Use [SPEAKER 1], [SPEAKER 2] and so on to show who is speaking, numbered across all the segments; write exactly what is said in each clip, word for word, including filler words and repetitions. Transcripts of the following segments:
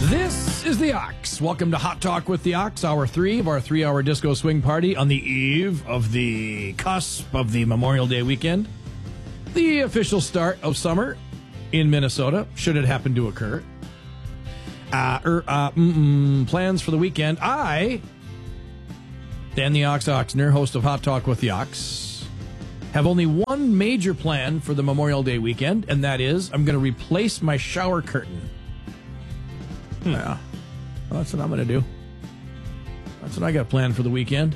[SPEAKER 1] This is the Ox. Welcome to Hot Talk with the Ox, hour three of our three-hour disco swing party on the eve of the cusp of the Memorial Day weekend. The official start of summer in Minnesota, should it happen to occur. Uh, er, uh, mm-mm, plans for the weekend. I, Dan the Ox Oxner, host of Hot Talk with the Ox, have only one major plan for the Memorial Day weekend, and that is I'm going to replace my shower curtain. Yeah, well, that's what I'm going to do. That's what I got planned for the weekend.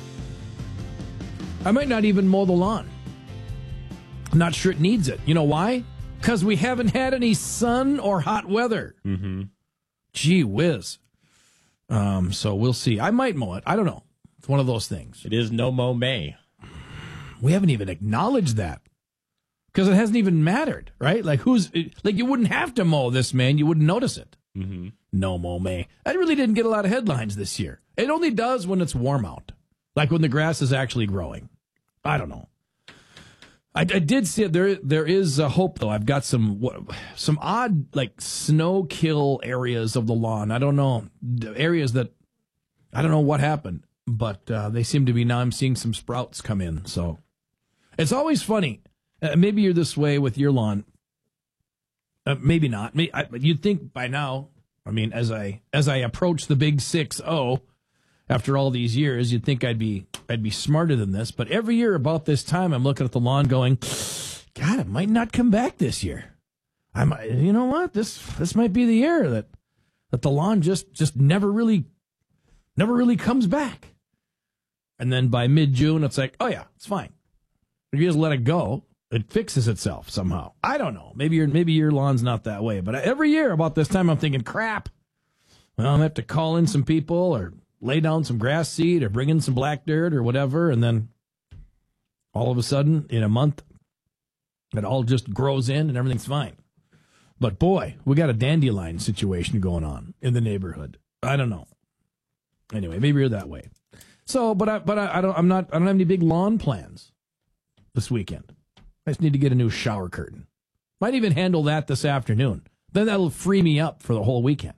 [SPEAKER 1] I might not even mow the lawn. I'm not sure it needs it. You know why? Because we haven't had any sun or hot weather.
[SPEAKER 2] Mm-hmm.
[SPEAKER 1] Gee whiz. Um, so we'll see. I might mow it. I don't know. It's one of those things.
[SPEAKER 2] It is no mow May.
[SPEAKER 1] We haven't even acknowledged that. Because it hasn't even mattered, right? Like, who's, like, you wouldn't have to mow this, man. You wouldn't notice it.
[SPEAKER 2] Mm-hmm.
[SPEAKER 1] No mow May. That really didn't get a lot of headlines this year. It only does when it's warm out. Like when the grass is actually growing. I don't know. I, I did see it. There, there is a hope, though. I've got some some odd, like, snow kill areas of the lawn. I don't know. Areas that, I don't know what happened. But uh, they seem to be, now I'm seeing some sprouts come in. So it's always funny. Uh, maybe you're this way with your lawn. Uh, maybe not. Maybe, I, you'd think by now, I mean, as I as I approach the big six oh, after all these years, you'd think I'd be I'd be smarter than this. But every year about this time, I'm looking at the lawn going, God, it might not come back this year. I might, you know what? This this might be the year that that the lawn just just never really never really comes back. And then by mid-June, it's like, oh yeah, it's fine. If you just let it go, it fixes itself somehow. I don't know. Maybe your maybe your lawn's not that way. But every year about this time, I'm thinking, crap. Well, I'm going to have to call in some people or lay down some grass seed or bring in some black dirt or whatever. And then all of a sudden, in a month, it all just grows in and everything's fine. But boy, we got a dandelion situation going on in the neighborhood. I don't know. Anyway, maybe you're that way. So, but I, but I, I don't, I'm not, I don't have any big lawn plans this weekend. I just need to get a new shower curtain. Might even handle that this afternoon. Then that'll free me up for the whole weekend.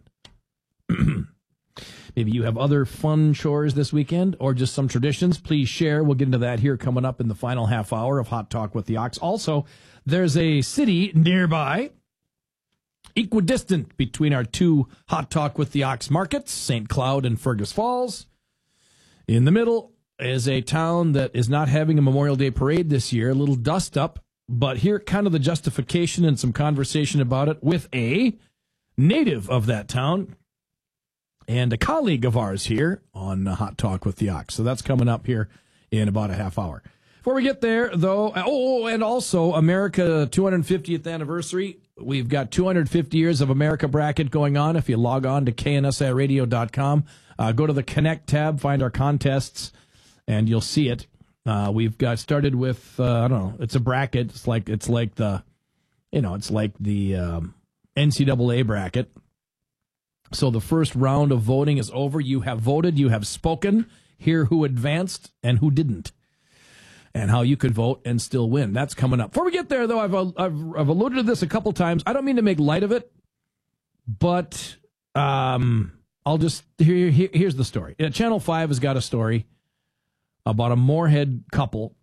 [SPEAKER 1] Maybe you have other fun chores this weekend or just some traditions. Please share. We'll get into that here coming up in the final half hour of Hot Talk with the Ox. Also, there's a city nearby, equidistant between our two Hot Talk with the Ox markets, Saint Cloud and Fergus Falls. In the middle is a town that is not having a Memorial Day parade this year, a little dust up, but here kind of the justification and some conversation about it with a native of that town and a colleague of ours here on Hot Talk with the Ox. So that's coming up here in about a half hour. Before we get there, though, oh, and also America two hundred fiftieth anniversary. We've got two hundred fifty years of America bracket going on. If you log on to K N S I radio dot com, uh, go to the Connect tab, find our contests, and you'll see it. Uh, we've got started with, uh, I don't know, it's a bracket. It's like, it's like the, you know, it's like the um, N C double A bracket. So the first round of voting is over. You have voted, you have spoken, hear who advanced and who didn't, and how you could vote and still win. That's coming up. Before we get there, though, I've, I've, I've alluded to this a couple times. I don't mean to make light of it, but um, I'll just, here, here, here's the story. Uh, Channel five has got a story about a Moorhead couple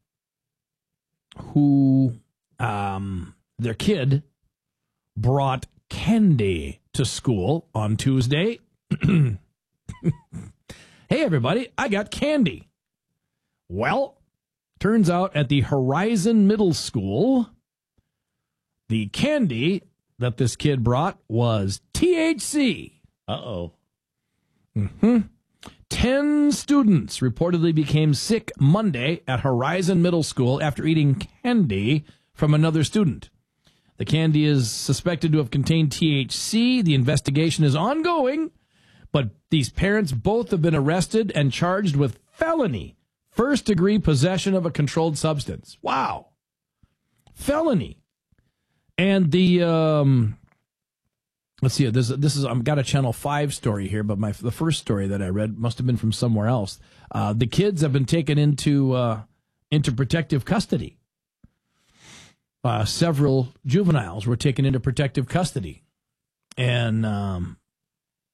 [SPEAKER 1] who um, their kid brought candy to school on Tuesday. Hey, everybody, I got candy. Well, turns out at the Horizon Middle School, the candy that this kid brought was T H C.
[SPEAKER 2] Uh-oh.
[SPEAKER 1] Mm-hmm. Ten students reportedly became sick Monday at Horizon Middle School after eating candy from another student. The candy is suspected to have contained T H C. The investigation is ongoing, but these parents both have been arrested and charged with felony first-degree possession of a controlled substance. Wow. Felony. And the... Um, Let's see. This this is I've got a Channel five story here, but my the first story that I read must have been from somewhere else. Uh, the kids have been taken into uh, into protective custody. Uh, several juveniles were taken into protective custody, and um,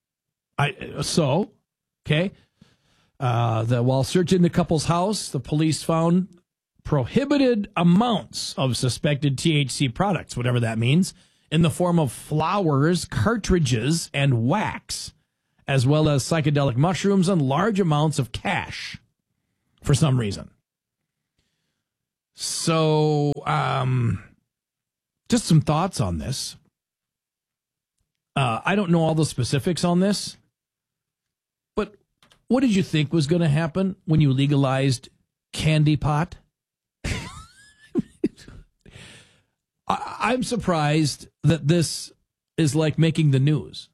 [SPEAKER 1] I so okay. Uh, the, while searching the couple's house, the police found prohibited amounts of suspected T H C products, whatever that means, in the form of flowers, cartridges, and wax, as well as psychedelic mushrooms and large amounts of cash for some reason. So, um, just some thoughts on this. Uh, I don't know all the specifics on this, but what did you think was going to happen when you legalized candy pot? I, I'm surprised that this is like making the news.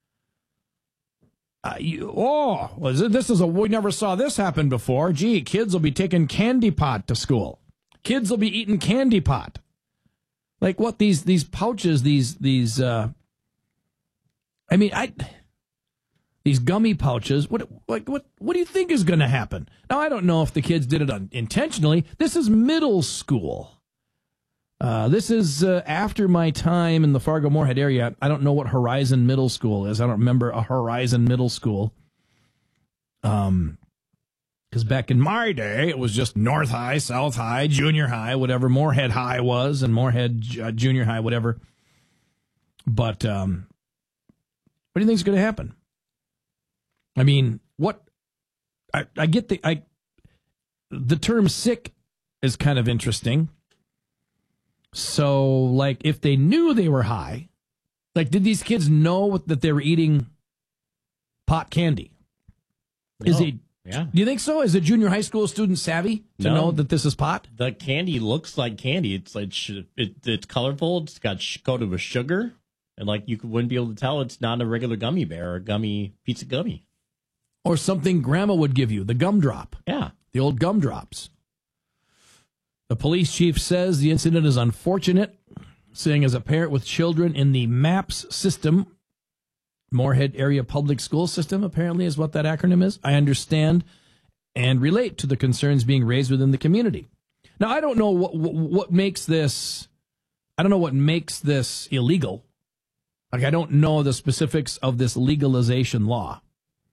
[SPEAKER 1] Uh, you, oh, this is a, we never saw this happen before. Gee, kids will be taking candy pot to school. Kids will be eating candy pot. Like what, these, these pouches, these, these, uh, I mean, I, these gummy pouches, what, like, what, what do you think is going to happen? Now, I don't know if the kids did it un- intentionally. This is middle school. Uh, this is uh, after my time in the Fargo-Moorhead area. I don't know what Horizon Middle School is. I don't remember a Horizon Middle School. Um, because back in my day, it was just North High, South High, Junior High, whatever Moorhead High was, and Moorhead uh, Junior High, whatever. But um, what do you think is going to happen? I mean, what? I, I get the I. The term "sick" is kind of interesting. So, like, if they knew they were high, like, did these kids know that they were eating pot candy? Is
[SPEAKER 2] No.
[SPEAKER 1] he?
[SPEAKER 2] Yeah.
[SPEAKER 1] Do you think so? Is a junior high school student savvy to
[SPEAKER 2] No.
[SPEAKER 1] know that this is pot?
[SPEAKER 2] The candy looks like candy. It's like sh- it, it's colorful. It's got sh- coated with sugar, and like you wouldn't be able to tell it's not a regular gummy bear or a gummy pizza gummy.
[SPEAKER 1] Or something grandma would give you, the gumdrop.
[SPEAKER 2] Yeah.
[SPEAKER 1] The old gumdrops. The police chief says the incident is unfortunate, saying as a parent with children in the MAPS system, Moorhead Area Public School System, apparently is what that acronym is, I understand and relate to the concerns being raised within the community. Now, I don't know what what, what makes this, I don't know what makes this illegal. Like, I don't know the specifics of this legalization law.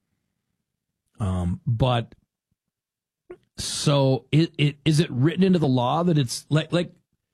[SPEAKER 1] Um, but so it, it is it written into the law that it's like like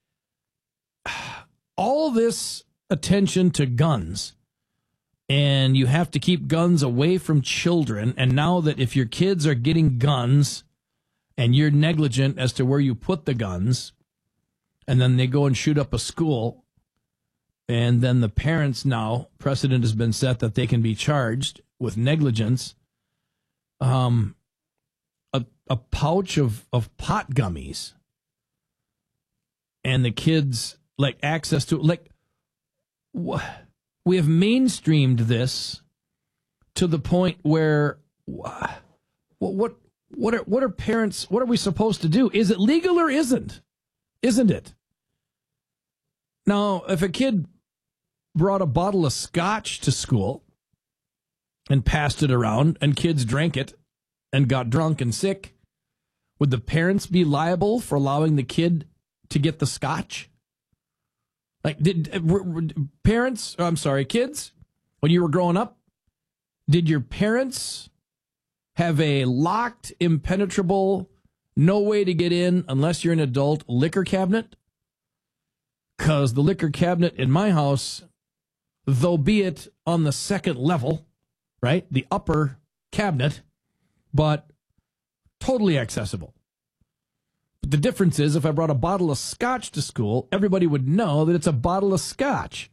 [SPEAKER 1] all this attention to guns, and you have to keep guns away from children, and now that if your kids are getting guns and you're negligent as to where you put the guns, and then they go and shoot up a school, and then the parents now, precedent has been set that they can be charged with negligence. Um, a a pouch of, of pot gummies, and the kids like access to like wh- we have mainstreamed this to the point where wh- what what are what are parents what are we supposed to do? Is it legal or isn't? Isn't it? Now, if a kid brought a bottle of scotch to school and passed it around, and kids drank it and got drunk and sick, would the parents be liable for allowing the kid to get the scotch? Like, did uh, were, were parents, I'm sorry, kids, when you were growing up, did your parents have a locked, impenetrable, no way to get in unless you're an adult liquor cabinet? Because the liquor cabinet in my house, though be it on the second level, right? The upper cabinet, but totally accessible. But the difference is if I brought a bottle of scotch to school, everybody would know that it's a bottle of scotch.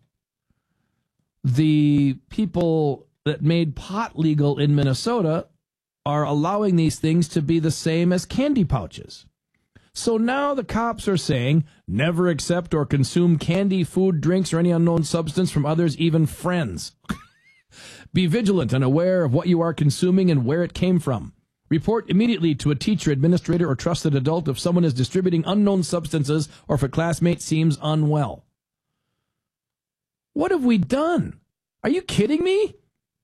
[SPEAKER 1] The people that made pot legal in Minnesota are allowing these things to be the same as candy pouches. So now the cops are saying, never accept or consume candy, food, drinks, or any unknown substance from others, even friends. Be vigilant and aware of what you are consuming and where it came from. Report immediately to a teacher, administrator, or trusted adult if someone is distributing unknown substances or if a classmate seems unwell. What have we done? Are you kidding me?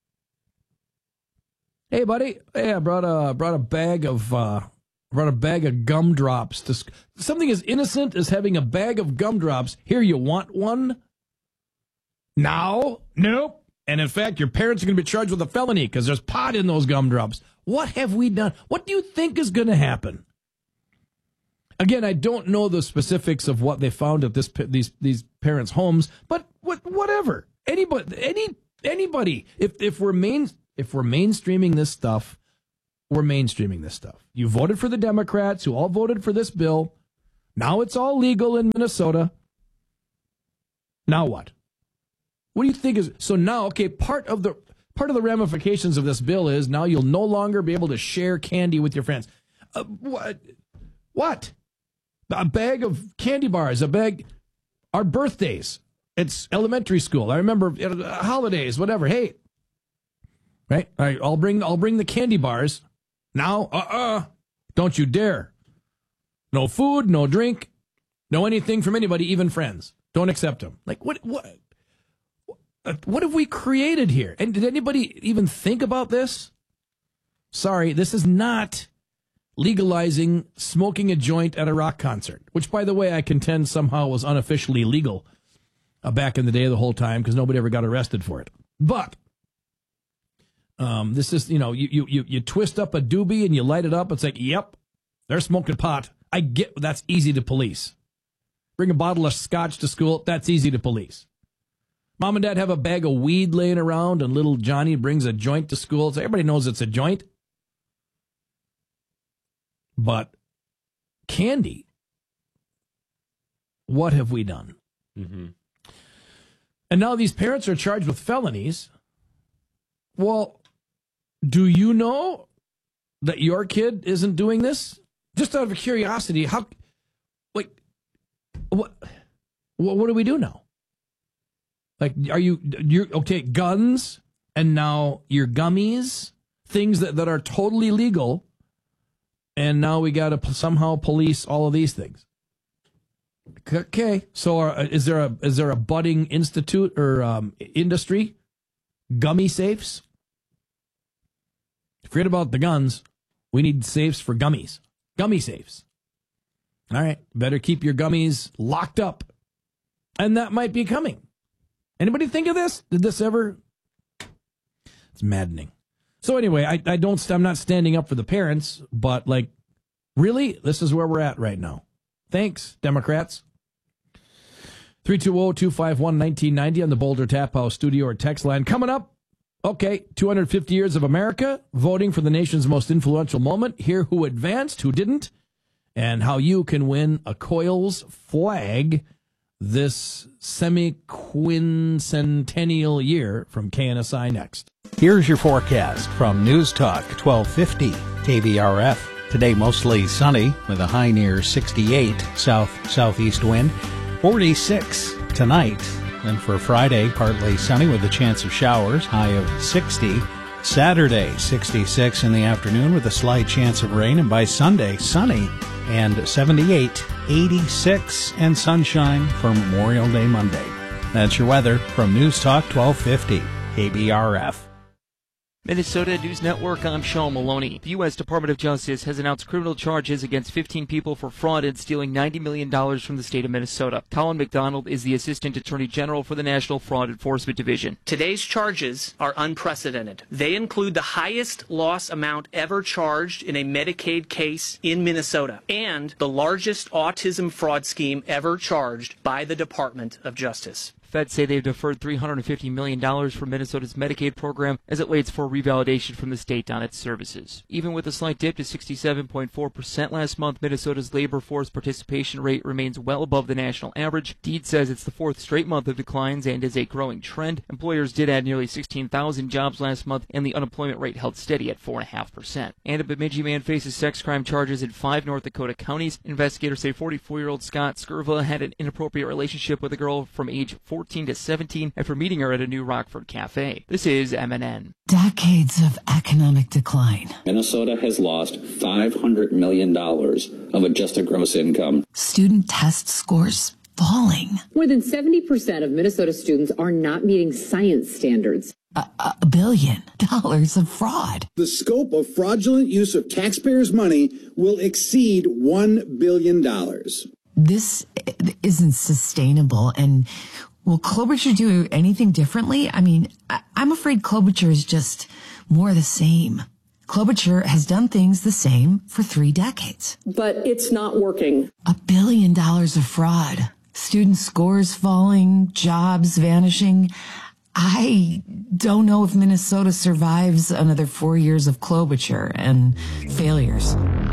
[SPEAKER 1] Hey, buddy. Hey, I brought a brought a bag of uh, brought a bag of gumdrops to sc- something as innocent as having a bag of gumdrops. Here, you want one? Now? Nope. And in fact, your parents are going to be charged with a felony because there's pot in those gumdrops. What have we done? What do you think is going to happen? Again, I don't know the specifics of what they found at this these these parents' homes, but what, whatever. Anybody, any anybody. If if we're main if we're mainstreaming this stuff, we're mainstreaming this stuff. You voted for the Democrats, who all voted for this bill. Now it's all legal in Minnesota. Now what? What do you think is so now? Okay, part of the part of the ramifications of this bill is now you'll no longer be able to share candy with your friends. Uh, what? What? A bag of candy bars, a bag, our birthdays. It's elementary school. I remember uh, holidays, whatever. Hey, right? All right, I'll bring, I'll bring the candy bars. Now, uh-uh, don't you dare. No food, no drink, no anything from anybody, even friends. Don't accept them. Like, what, what, what have we created here? And did anybody even think about this? Sorry, this is not legalizing smoking a joint at a rock concert, which, by the way, I contend somehow was unofficially legal uh, back in the day the whole time because nobody ever got arrested for it. But um, this is, you know, you, you, you, you twist up a doobie and you light it up. It's like, yep, they're smoking pot. I get that's easy to police. Bring a bottle of scotch to school. That's easy to police. Mom and dad have a bag of weed laying around and little Johnny brings a joint to school. So everybody knows it's a joint. But candy, what have we done? Mm-hmm. And now these parents are charged with felonies. Well, do you know that your kid isn't doing this? Just out of curiosity, how, like, what, what, what do we do now? Like, are you, you're, okay, guns, and now your gummies, things that, that are totally legal. And now we got to somehow police all of these things. Okay, so are, is there a is there a budding institute or um, industry? Gummy safes. Forget about the guns. We need safes for gummies. Gummy safes. All right, better keep your gummies locked up, and that might be coming. Anybody think of this? Did this ever? It's maddening. So anyway, I, I don't, I'm not standing up for the parents, but like, really, this is where we're at right now. Thanks, Democrats. three two zero, two five one, one nine nine zero on the Boulder Tap House studio or text line. Coming up, okay, two hundred fifty years of America, voting for the nation's most influential moment. Hear who advanced, who didn't, and how you can win a Coils flag this semi-quincentennial year from K N S I next.
[SPEAKER 3] Here's your forecast from News Talk twelve fifty K B R F. Today mostly sunny with a high near sixty-eight, south-southeast wind, forty-six tonight. And for Friday, partly sunny with a chance of showers, high of sixty. Saturday, sixty-six in the afternoon with a slight chance of rain. And by Sunday, sunny and seventy-eight, eighty-six, and sunshine for Memorial Day Monday. That's your weather from News Talk twelve fifty K B R F.
[SPEAKER 4] Minnesota News Network, I'm Sean Maloney. The U S Department of Justice has announced criminal charges against fifteen people for fraud and stealing ninety million dollars from the state of Minnesota. Colin McDonald is the Assistant Attorney General for the National Fraud Enforcement Division.
[SPEAKER 5] Today's charges are unprecedented. They include the highest loss amount ever charged in a Medicaid case in Minnesota and the largest autism fraud scheme ever charged by the Department of Justice.
[SPEAKER 4] Feds say they've deferred three hundred fifty million dollars from Minnesota's Medicaid program as it waits for revalidation from the state on its services. Even with a slight dip to sixty-seven point four percent last month, Minnesota's labor force participation rate remains well above the national average. Deed says it's the fourth straight month of declines and is a growing trend. Employers did add nearly sixteen thousand jobs last month, and the unemployment rate held steady at four point five percent. And a Bemidji man faces sex crime charges in five North Dakota counties. Investigators say forty-four-year-old Scott Skirva had an inappropriate relationship with a girl from age fourteen to seventeen after meeting her at a new Rockford cafe. This is M N N.
[SPEAKER 6] Decades of economic decline.
[SPEAKER 7] Minnesota has lost five hundred million dollars of adjusted gross income.
[SPEAKER 6] Student test scores falling.
[SPEAKER 8] More than seventy percent of Minnesota students are not meeting science standards.
[SPEAKER 6] A, a billion dollars of fraud.
[SPEAKER 9] The scope of fraudulent use of taxpayers' money will exceed one billion dollars.
[SPEAKER 6] This isn't sustainable, and Will Klobuchar do anything differently? I mean, I- I'm afraid Klobuchar is just more the same. Klobuchar has done things the same for three decades.
[SPEAKER 10] But it's not working.
[SPEAKER 6] A billion dollars of fraud, student scores falling, jobs vanishing. I don't know if Minnesota survives another four years of Klobuchar and failures.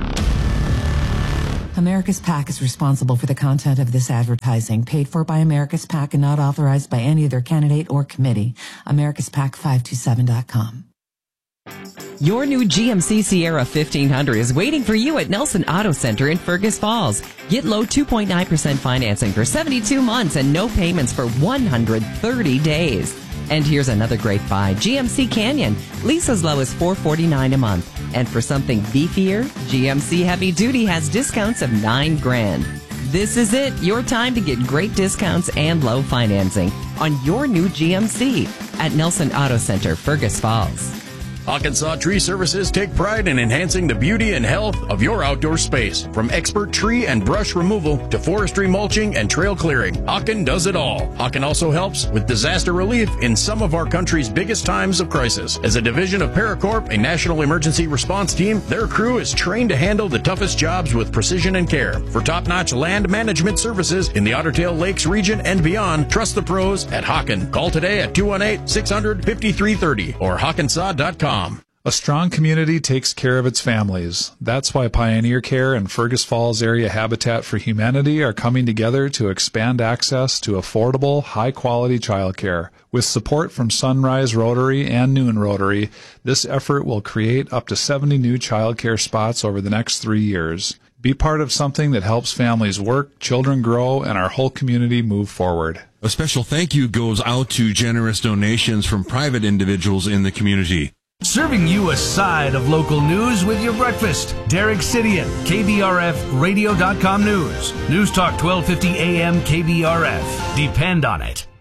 [SPEAKER 6] America's PAC is responsible for the content of this advertising, paid for by America's PAC and not authorized by any other candidate or committee. America's PAC five two seven dot com.
[SPEAKER 11] Your new G M C Sierra fifteen hundred is waiting for you at Nelson Auto Center in Fergus Falls. Get low two point nine percent financing for seventy-two months and no payments for one hundred thirty days. And here's another great buy. G M C Canyon. Lease as low as four hundred forty-nine dollars a month. And for something beefier, G M C Heavy Duty has discounts of nine grand. This is it. Your time to get great discounts and low financing on your new G M C at Nelson Auto Center, Fergus Falls.
[SPEAKER 12] Hawkensaw Tree Services take pride in enhancing the beauty and health of your outdoor space. From expert tree and brush removal to forestry mulching and trail clearing, Hawken does it all. Hawken also helps with disaster relief in some of our country's biggest times of crisis. As a division of Paracorp, a national emergency response team, their crew is trained to handle the toughest jobs with precision and care. For top-notch land management services in the Otter Tail Lakes region and beyond, trust the pros at Hawken. Call today at two one eight, six hundred, five three three zero or hawkensaw dot com.
[SPEAKER 13] A strong community takes care of its families. That's why Pioneer Care and Fergus Falls Area Habitat for Humanity are coming together to expand access to affordable, high-quality childcare. With support from Sunrise Rotary and Noon Rotary, this effort will create up to seventy new childcare spots over the next three years. Be part of something that helps families work, children grow, and our whole community move forward.
[SPEAKER 14] A special thank you goes out to generous donations from private individuals in the community.
[SPEAKER 15] Serving you a side of local news with your breakfast. Derek Sidian, K B R F radio dot com News. News Talk twelve fifty A M K B R F. Depend on it.